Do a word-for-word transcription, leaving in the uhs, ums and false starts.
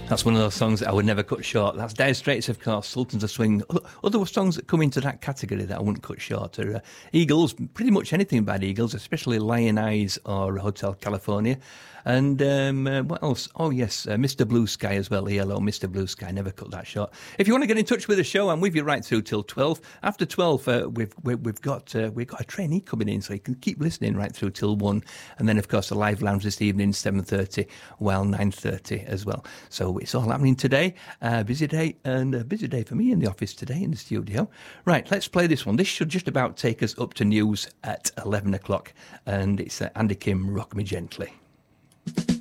That's one of those songs that I would never cut short. That's Dire Straits, of course, Sultans of Swing. Other songs that come into that category that I wouldn't cut short are uh, Eagles, pretty much anything by the Eagles, especially Lion Eyes or Hotel California. And um, uh, what else? Oh, yes, uh, Mister Blue Sky as well. E L O, Mister Blue Sky, never cut that short. If you want to get in touch with the show, I'm with you right through till twelve. After twelve, uh, we've, we've, got, uh, we've got a trainee coming in, so you can keep listening right through till one. And then, of course, the live lounge this evening, seven thirty, while nine thirty as well. So it's all happening today. Uh, busy day, and a busy day for me in the office today, in the studio. Right, let's play this one. This should just about take us up to news at eleven o'clock. And it's uh, Andy Kim, Rock Me Gently.